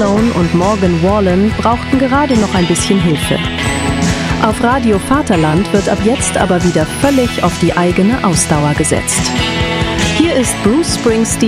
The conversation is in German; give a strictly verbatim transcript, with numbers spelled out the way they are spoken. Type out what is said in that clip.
Ozone und Morgan Wallen brauchten gerade noch ein bisschen Hilfe. Auf Radio Vaterland wird ab jetzt aber wieder völlig auf die eigene Ausdauer gesetzt. Hier ist Bruce Springsteen